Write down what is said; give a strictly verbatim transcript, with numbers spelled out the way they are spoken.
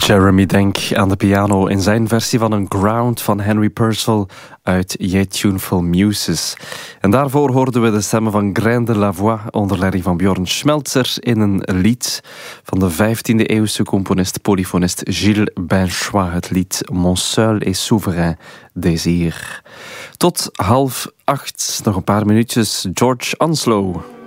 Jeremy Denk aan de piano in zijn versie van een Ground van Henry Purcell uit Yet Tuneful Muses. En daarvoor hoorden we de stemmen van Grain de la Voix onder leiding van Bjorn Schmeltzer in een lied van de vijftiende eeuwse componist-polyfonist Gilles Binchois, het lied Mon seul et souverain désir. Tot half acht, nog een paar minuutjes, George Onslow.